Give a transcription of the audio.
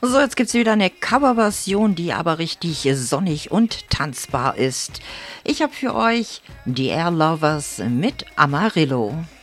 So, jetzt gibt's wieder eine Coverversion, die aber richtig sonnig und tanzbar ist. Ich habe für euch die Air Lovers mit Amarillo.